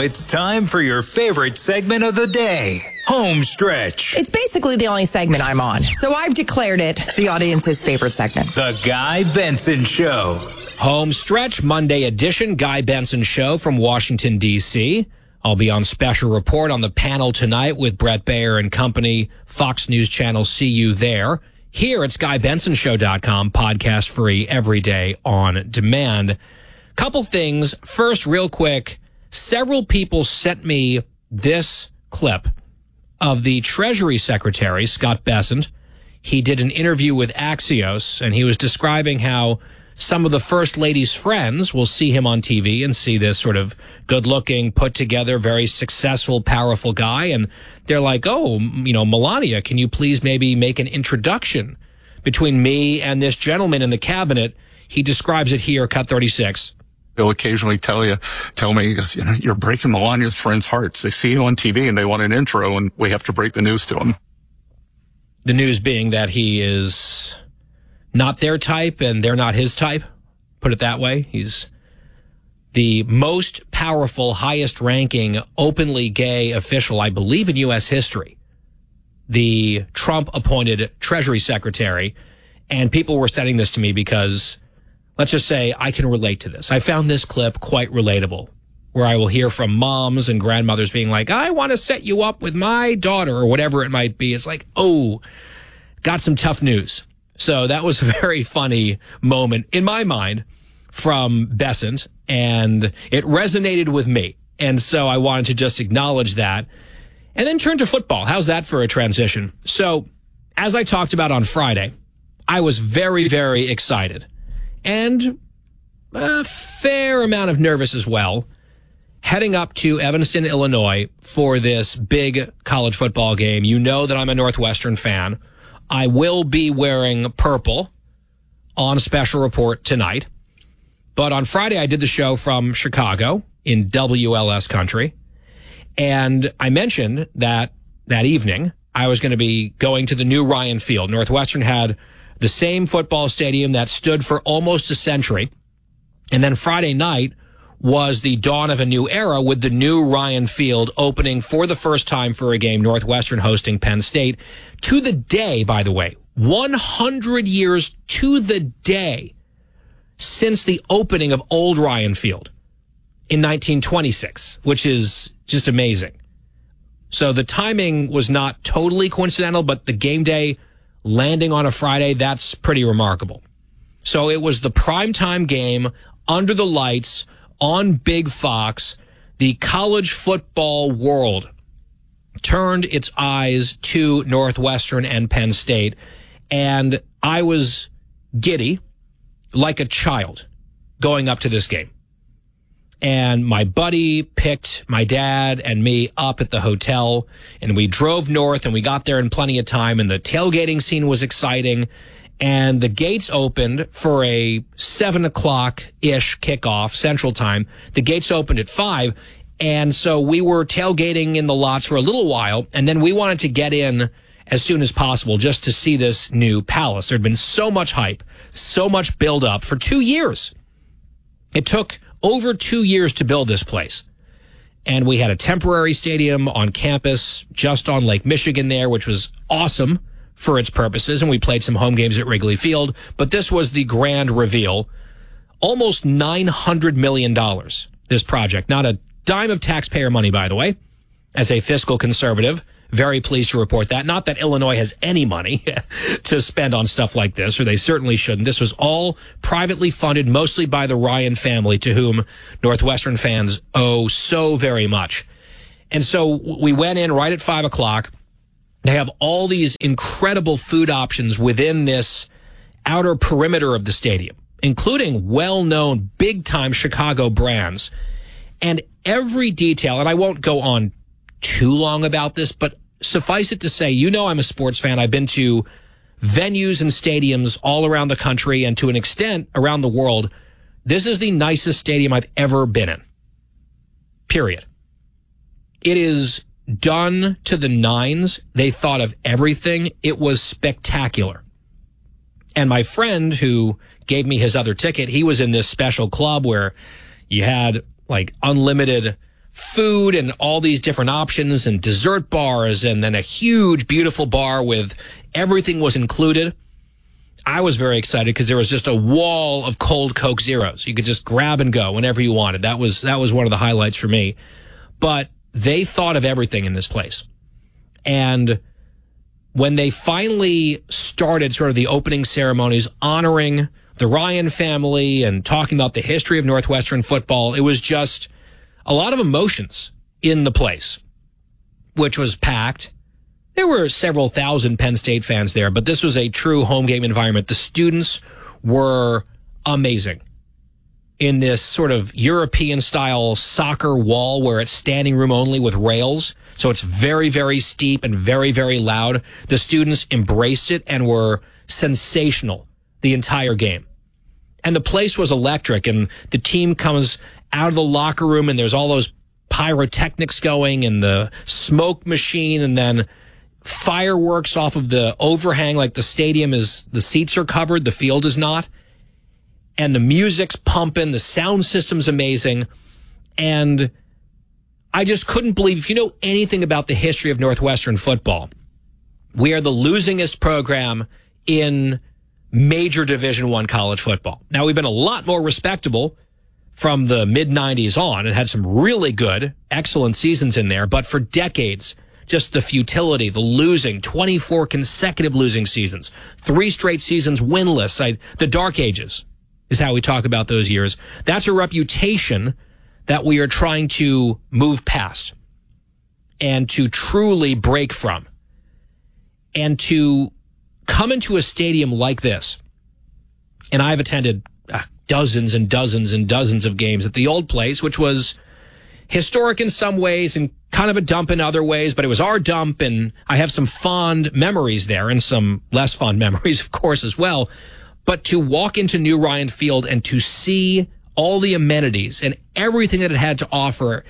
it's time for your favorite segment of the day, Home Stretch. It's basically the only segment I'm on, so I've declared it the audience's favorite segment. The Guy Benson Show. Home Stretch, Monday edition, Guy Benson Show from Washington, D.C. I'll be on special report on the panel tonight with Brett Baer and company. Fox News Channel, see you there. Here, it's GuyBensonShow.com, podcast free every day on demand. Couple things. First, real quick, several people sent me this clip of the Treasury Secretary, Scott Bessent. He did an interview with Axios, and he was describing how some of the First Lady's friends will see him on TV and see this sort of good-looking, put-together, very successful, powerful guy, and they're like, oh, you know, Melania, can you please maybe make an introduction between me and this gentleman in the cabinet? He describes it here, cut 36. They'll occasionally tell me, he goes, you know, you're breaking Melania's friends' hearts. They see you on TV and they want an intro, and we have to break the news to them. The news being that he is not their type and they're not his type, put it that way. He's the most powerful, highest-ranking, openly gay official, I believe, in U.S. history. The Trump-appointed Treasury Secretary, and people were sending this to me because, let's just say, I can relate to this. I found this clip quite relatable, where I will hear from moms and grandmothers being like, I want to set you up with my daughter, or whatever it might be. It's like, oh, got some tough news. So that was a very funny moment in my mind from Bessent, and it resonated with me. And so I wanted to just acknowledge that and then turn to football. How's that for a transition? So as I talked about on Friday, I was very, very excited and a fair amount of nervous as well, heading up to Evanston, Illinois for this big college football game. You know that I'm a Northwestern fan. I will be wearing purple on Special Report tonight. But on Friday, I did the show from Chicago in WLS country. And I mentioned that evening I was going to be going to the new Ryan Field. Northwestern had the same football stadium that stood for almost a century. And then Friday night was the dawn of a new era with the new Ryan Field opening for the first time for a game, Northwestern hosting Penn State. To the day, by the way, 100 years to the day since the opening of Old Ryan Field in 1926, which is just amazing. So the timing was not totally coincidental, but the game day landing on a Friday, that's pretty remarkable. So it was the primetime game under the lights on Big Fox. The college football world turned its eyes to Northwestern and Penn State, and I was giddy like a child going up to this game. And my buddy picked my dad and me up at the hotel, and we drove north, and we got there in plenty of time, and the tailgating scene was exciting, and the gates opened for a 7 o'clock-ish kickoff Central Time. The gates opened at 5, and so we were tailgating in the lots for a little while, and then we wanted to get in as soon as possible just to see this new palace. There had been so much hype, so much build-up for 2 years. It took over 2 years to build this place. And we had a temporary stadium on campus just on Lake Michigan there, which was awesome for its purposes. And we played some home games at Wrigley Field. But this was the grand reveal. Almost $900 million, this project. Not a dime of taxpayer money, by the way. As a fiscal conservative, very pleased to report that. Not that Illinois has any money to spend on stuff like this, or they certainly shouldn't. This was all privately funded, mostly by the Ryan family, to whom Northwestern fans owe so very much. And so we went in right at 5 o'clock. They have all these incredible food options within this outer perimeter of the stadium, including well-known, big-time Chicago brands. And every detail, and I won't go on too long about this, but suffice it to say, you know I'm a sports fan. I've been to venues and stadiums all around the country and to an extent around the world. This is the nicest stadium I've ever been in. Period. It is done to the nines. They thought of everything. It was spectacular. And my friend who gave me his other ticket, he was in this special club where you had like unlimited food and all these different options and dessert bars and then a huge, beautiful bar with everything was included. I was very excited because there was just a wall of cold Coke Zeros. You could just grab and go whenever you wanted. That was one of the highlights for me. But they thought of everything in this place. And when they finally started sort of the opening ceremonies honoring the Ryan family and talking about the history of Northwestern football, it was just a lot of emotions in the place, which was packed. There were several thousand Penn State fans there, but this was a true home game environment. The students were amazing in this sort of European-style soccer wall where it's standing room only with rails. So it's very, very steep and very, very loud. The students embraced it and were sensational the entire game. And the place was electric, and the team comes out of the locker room, and there's all those pyrotechnics going and the smoke machine, and then fireworks off of the overhang, like the stadium is, the seats are covered, the field is not. And the music's pumping, the sound system's amazing. And I just couldn't believe, if you know anything about the history of Northwestern football, we are the losingest program in major Division I college football. Now, we've been a lot more respectable from the mid-90s on and had some really good, excellent seasons in there. But for decades, just the futility, the losing, 24 consecutive losing seasons, 3 straight seasons winless, the dark ages is how we talk about those years. That's a reputation that we are trying to move past and to truly break from. And to come into a stadium like this, and I've attended dozens and dozens and dozens of games at the old place, which was historic in some ways and kind of a dump in other ways, but it was our dump, and I have some fond memories there and some less fond memories, of course, as well. But to walk into New Ryan Field and to see all the amenities and everything that it had to offer,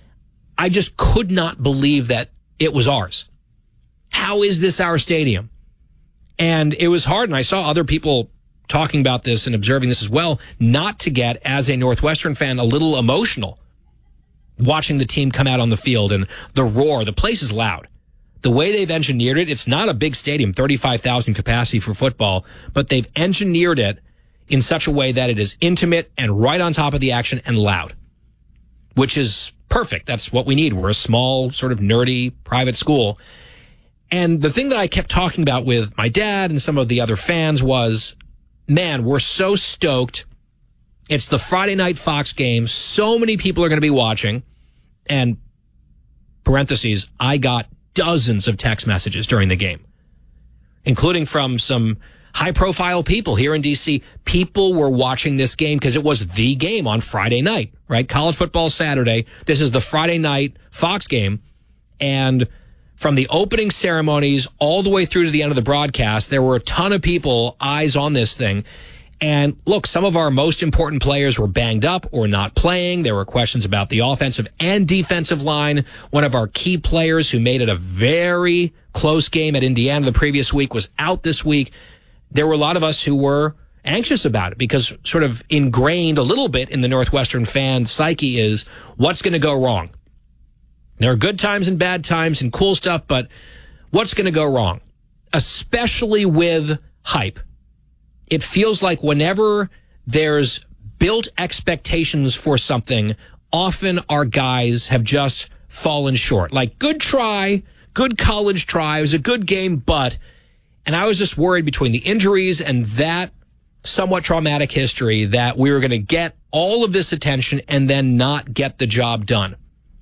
I just could not believe that it was ours. How is this our stadium? And it was hard, and I saw other people talking about this and observing this as well, not to get, as a Northwestern fan, a little emotional watching the team come out on the field and the roar. The place is loud. The way they've engineered it, it's not a big stadium, 35,000 capacity for football, but they've engineered it in such a way that it is intimate and right on top of the action and loud, which is perfect. That's what we need. We're a small, sort of nerdy private school. And the thing that I kept talking about with my dad and some of the other fans was, man, we're so stoked. It's the Friday night Fox game. So many people are going to be watching. And parentheses, I got dozens of text messages during the game, including from some high-profile people here in D.C. People were watching this game because it was the game on Friday night, right? College football Saturday. This is the Friday night Fox game. And from the opening ceremonies all the way through to the end of the broadcast, there were a ton of people, eyes on this thing. And look, some of our most important players were banged up or not playing. There were questions about the offensive and defensive line. One of our key players who made it a very close game at Indiana the previous week was out this week. There were a lot of us who were anxious about it because sort of ingrained a little bit in the Northwestern fan psyche is what's going to go wrong. There are good times and bad times and cool stuff, but what's going to go wrong? Especially with hype. It feels like whenever there's built expectations for something, often our guys have just fallen short. Like, good try, good college try, it was a good game, but... And I was just worried between the injuries and that somewhat traumatic history that we were going to get all of this attention and then not get the job done.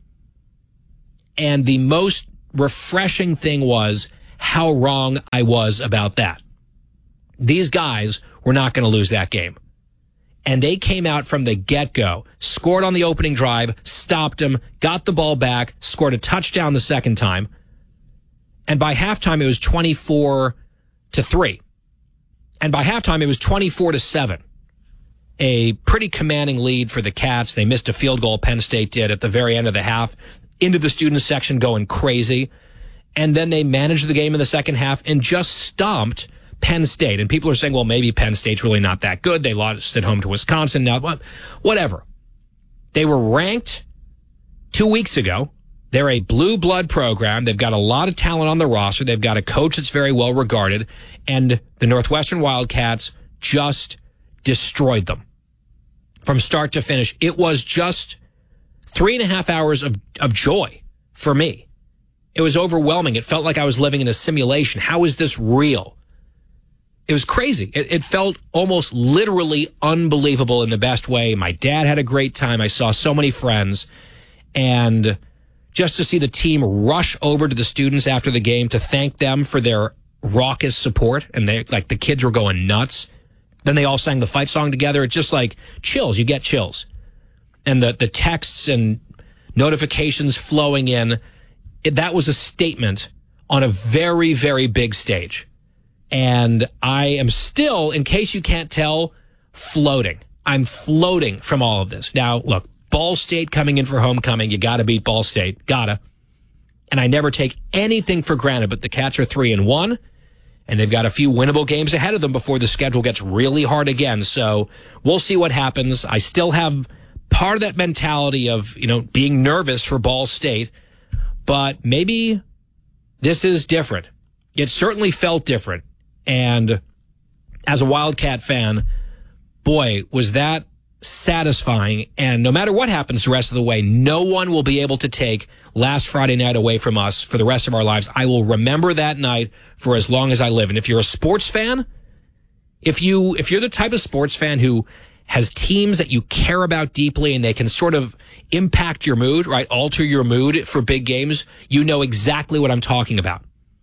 And the most refreshing thing was how wrong I was about that. These guys were not going to lose that game. And they came out from the get-go, scored on the opening drive, stopped them, got the ball back, scored a touchdown the second time. And by halftime, it was 24-3. And by halftime, it was 24-7. A pretty commanding lead for the Cats. They missed a field goal, Penn State did, at the very end of the half, into the student section going crazy. And then they managed the game in the second half and just stomped Penn State. And people are saying, well, maybe Penn State's really not that good. They lost at home to Wisconsin. Now, whatever. They were ranked 2 weeks ago. They're a blue blood program. They've got a lot of talent on the roster. They've got a coach that's very well regarded. And the Northwestern Wildcats just destroyed them from start to finish. It was just 3.5 hours of joy for me. It was overwhelming. It felt like I was living in a simulation. How is this real? It was crazy. It felt almost literally unbelievable in the best way. My dad had a great time. I saw so many friends. And just to see the team rush over to the students after the game to thank them for their raucous support. And the kids were going nuts. Then they all sang the fight song together. It's just like chills. You get chills. And the texts and notifications flowing in. That was a statement on a very, very big stage. And I am still, in case you can't tell, floating. I'm floating from all of this. Now, look, Ball State coming in for homecoming. You got to beat Ball State. Gotta. And I never take anything for granted, but the Cats are 3-1, and they've got a few winnable games ahead of them before the schedule gets really hard again. So we'll see what happens. I still have part of that mentality of, being nervous for Ball State, but maybe this is different. It certainly felt different. And as a Wildcat fan, boy, was that satisfying. And no matter what happens the rest of the way, no one will be able to take last Friday night away from us for the rest of our lives. I will remember that night for as long as I live. And if you're a sports fan, if you're the type of sports fan who has teams that you care about deeply and they can sort of impact your mood, right? Alter your mood for big games, you know exactly what I'm talking about.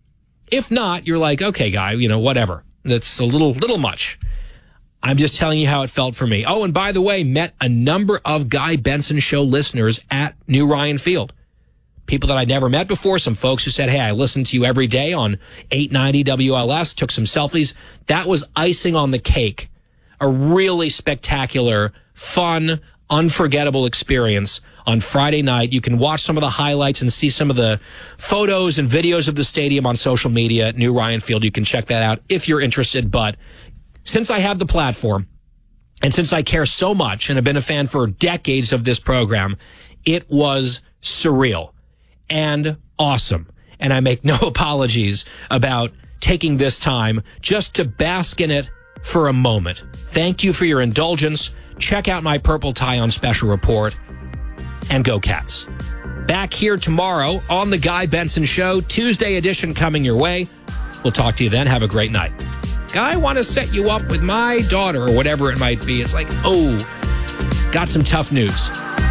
If not, you're like, okay, guy, whatever. That's a little much. I'm just telling you how it felt for me. Oh, and by the way, met a number of Guy Benson Show listeners at New Ryan Field. People that I'd never met before, some folks who said, hey, I listen to you every day on 890 WLS, took some selfies. That was icing on the cake. A really spectacular, fun, unforgettable experience on Friday night. You can watch some of the highlights and see some of the photos and videos of the stadium on social media at New Ryan Field. You can check that out if you're interested. But since I have the platform and since I care so much and have been a fan for decades of this program, it was surreal and awesome. And I make no apologies about taking this time just to bask in it for a moment. Thank you for your indulgence. Check out my purple tie on special report, and go Cats. Back here tomorrow on the Guy Benson Show, Tuesday edition coming your way. We'll talk to you then. Have a great night. Guy, I want to set you up with my daughter or whatever it might be. It's like, oh, got some tough news.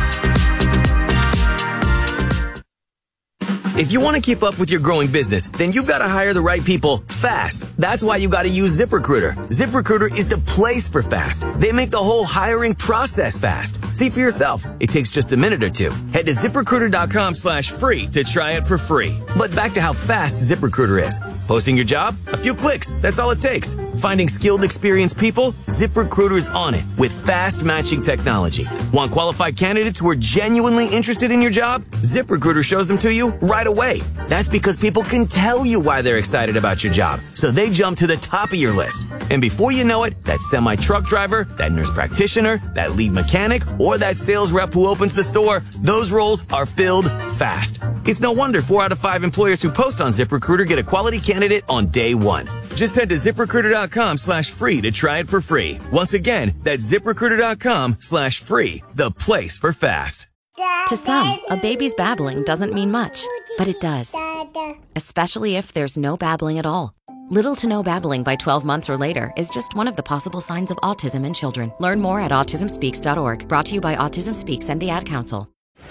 If you want to keep up with your growing business, then you've got to hire the right people fast. That's why you got to use ZipRecruiter. ZipRecruiter is the place for fast. They make the whole hiring process fast. See for yourself. It takes just a minute or two. Head to ZipRecruiter.com/free to try it for free. But back to how fast ZipRecruiter is. Posting your job? A few clicks. That's all it takes. Finding skilled, experienced people? ZipRecruiter's on it with fast matching technology. Want qualified candidates who are genuinely interested in your job? ZipRecruiter shows them to you right away. That's because people can tell you why they're excited about your job, so they jump to the top of your list. And before you know it, that semi-truck driver, that nurse practitioner, that lead mechanic, or that sales rep who opens the store, those roles are filled fast. It's no wonder 4 out of 5 employers who post on ZipRecruiter get a quality candidate on day one. Just head to ZipRecruiter.com/free to try it for free. Once again, that's ZipRecruiter.com/free, the place for fast. To some, a baby's babbling doesn't mean much, but it does. Especially if there's no babbling at all. Little to no babbling by 12 months or later is just one of the possible signs of autism in children. Learn more at autismspeaks.org. Brought to you by Autism Speaks and the Ad Council.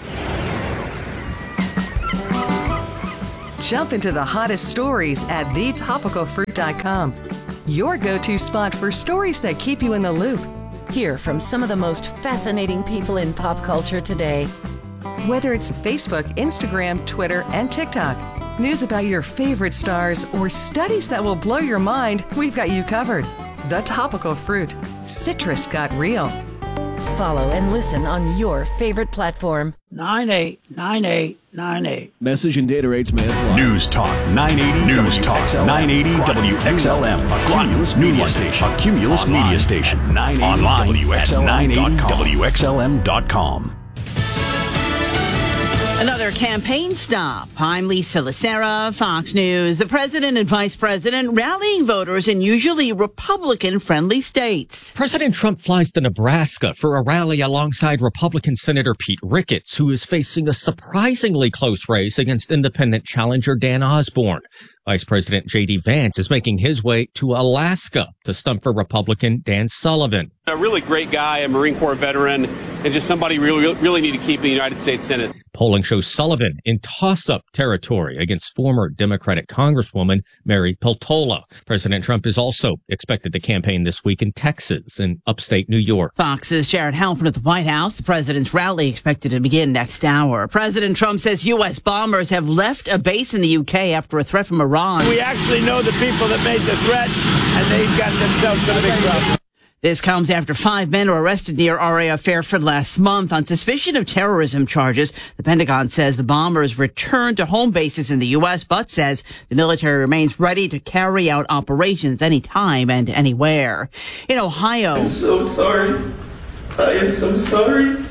Jump into the hottest stories at thetopicalfruit.com. Your go-to spot for stories that keep you in the loop. Hear from some of the most fascinating people in pop culture today. Whether it's Facebook, Instagram, Twitter, and TikTok, news about your favorite stars, or studies that will blow your mind, we've got you covered. The Topical Fruit. Citrus got real. Follow and listen on your favorite platform. 989898. Message and data rates may apply. News Talk 980. News Talk 980 WXLM. A Cumulus media station. A Cumulus media station. Online at 980WXLM.com. Another campaign stop. I'm Lisa Lacera, Fox News. The president and vice president rallying voters in usually Republican-friendly states. President Trump flies to Nebraska for a rally alongside Republican Senator Pete Ricketts, who is facing a surprisingly close race against independent challenger Dan Osborne. Vice President J.D. Vance is making his way to Alaska to stump for Republican Dan Sullivan. A really great guy, a Marine Corps veteran, and just somebody really need to keep in the United States Senate. Polling shows Sullivan in toss-up territory against former Democratic Congresswoman Mary Peltola. President Trump is also expected to campaign this week in Texas and upstate New York. Fox's Jared Halpern at the White House. The president's rally expected to begin next hour. President Trump says U.S. bombers have left a base in the U.K. after a threat from Iran. We actually know the people that made the threat, and they've got themselves in a big trouble. This comes after 5 men were arrested near RAF Fairfield last month on suspicion of terrorism charges. The Pentagon says the bombers returned to home bases in the U.S., but says the military remains ready to carry out operations anytime and anywhere. In Ohio... I'm so sorry. I am so sorry.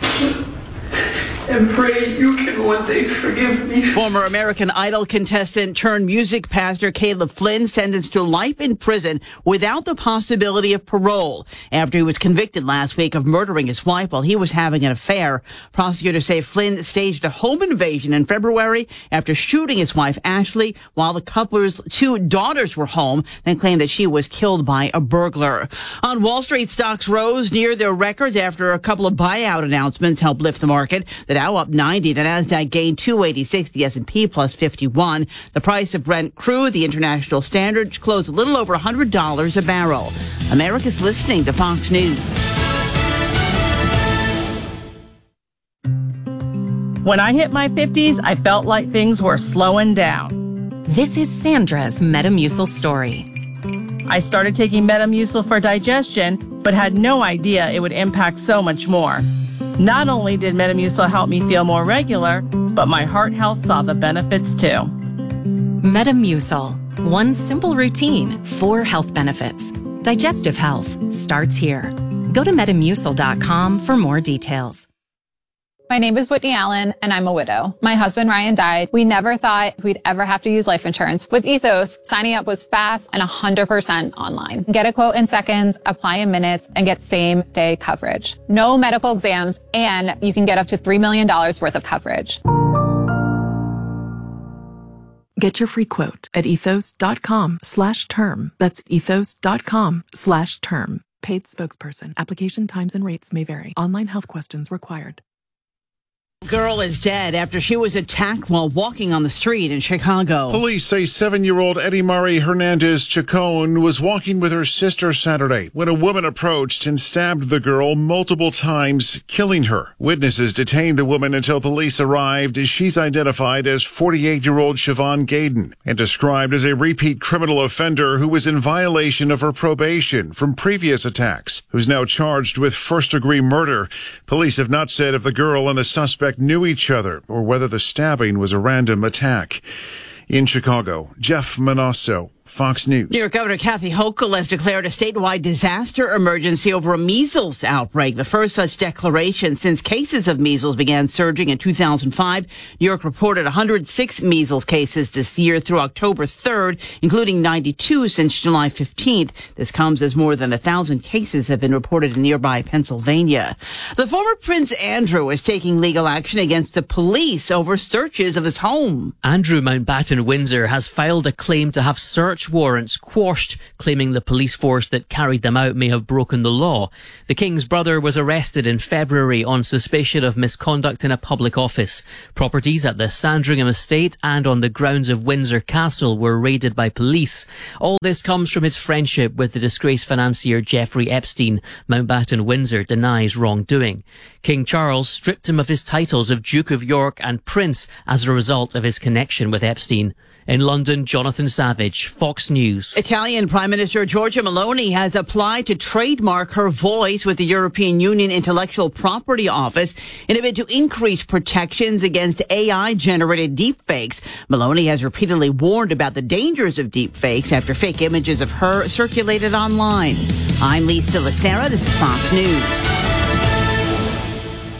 And pray you can one day forgive me. Former American Idol contestant turned music pastor Caleb Flynn sentenced to life in prison without the possibility of parole after he was convicted last week of murdering his wife while he was having an affair. Prosecutors say Flynn staged a home invasion in February after shooting his wife Ashley while the couple's 2 daughters were home, then claimed that she was killed by a burglar. On Wall Street, stocks rose near their records after a couple of buyout announcements helped lift the market. The Dow up 90, the Nasdaq gained 286, the S&P plus 51. The price of Brent crude, the international standard, closed a little over $100 a barrel. America's listening to Fox News. When I hit my 50s, I felt like things were slowing down. This is Sandra's Metamucil story. I started taking Metamucil for digestion, but had no idea it would impact so much more. Not only did Metamucil help me feel more regular, but my heart health saw the benefits too. Metamucil. One simple routine, 4 health benefits. Digestive health starts here. Go to Metamucil.com for more details. My name is Whitney Allen, and I'm a widow. My husband, Ryan, died. We never thought we'd ever have to use life insurance. With Ethos, signing up was fast and 100% online. Get a quote in seconds, apply in minutes, and get same-day coverage. No medical exams, and you can get up to $3 million worth of coverage. Get your free quote at ethos.com/term. That's ethos.com/term. Paid spokesperson. Application times and rates may vary. Online health questions required. Girl is dead after she was attacked while walking on the street in Chicago. Police say 7-year-old Eddie Marie Hernandez Chacon was walking with her sister Saturday when a woman approached and stabbed the girl multiple times, killing her. Witnesses detained the woman until police arrived, as she's identified as 48-year-old Siobhan Gaden and described as a repeat criminal offender who was in violation of her probation from previous attacks, who's now charged with first-degree murder. Police have not said if the girl and the suspect knew each other or whether the stabbing was a random attack. In Chicago, Jeff Manasso, Fox News. New York Governor Kathy Hochul has declared a statewide disaster emergency over a measles outbreak, the first such declaration since cases of measles began surging in 2005. New York reported 106 measles cases this year through October 3rd, including 92 since July 15th. This comes as more than 1,000 cases have been reported in nearby Pennsylvania. The former Prince Andrew is taking legal action against the police over searches of his home. Andrew Mountbatten Windsor has filed a claim to have search warrants quashed, claiming the police force that carried them out may have broken the law. The King's brother was arrested in February on suspicion of misconduct in a public office. Properties at the Sandringham estate and on the grounds of Windsor Castle were raided by police. All this comes from his friendship with the disgraced financier Jeffrey Epstein. Mountbatten Windsor denies wrongdoing. King Charles stripped him of his titles of Duke of York and Prince as a result of his connection with Epstein. In London, Jonathan Savage, Fox News. Italian Prime Minister Giorgia Meloni has applied to trademark her voice with the European Union Intellectual Property Office in a bid to increase protections against AI-generated deepfakes. Meloni has repeatedly warned about the dangers of deepfakes after fake images of her circulated online. I'm Lisa Lacera. This is Fox News.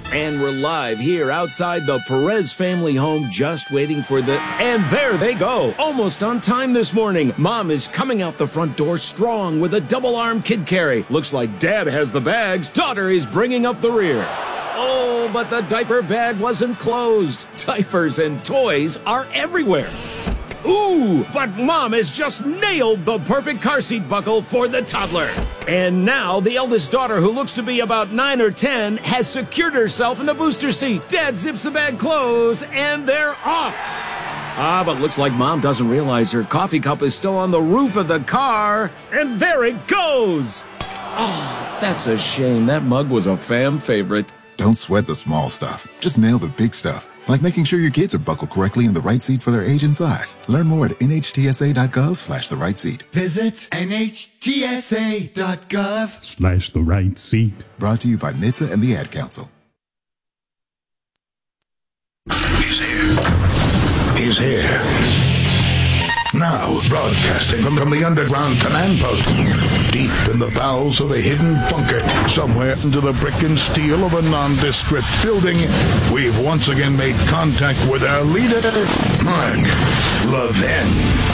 And we're live here outside the Perez family home, just waiting for the... And there they go, almost on time this morning. Mom is coming out the front door strong with a double-arm kid carry. Looks like Dad has the bags. Daughter is bringing up the rear. Oh, but the diaper bag wasn't closed. Diapers and toys are everywhere. Ooh, but Mom has just nailed the perfect car seat buckle for the toddler. And now the eldest daughter, who looks to be about 9 or 10, has secured herself in the booster seat. Dad zips the bag closed, and they're off. But looks like Mom doesn't realize her coffee cup is still on the roof of the car. And there it goes. Oh, that's a shame. That mug was a fam favorite. Don't sweat the small stuff. Just nail the big stuff. Like making sure your kids are buckled correctly in the right seat for their age and size. Learn more at nhtsa.gov/the right seat. Visit nhtsa.gov/ the right seat. Brought to you by NHTSA and the Ad Council. He's here. Now, broadcasting from the underground command post, deep in the bowels of a hidden bunker, somewhere into the brick and steel of a nondescript building, we've once again made contact with our leader, Mark Levin.